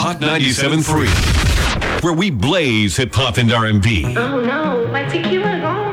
Hot 97.3, where we blaze hip hop and R&B. Oh no, my tequila gone.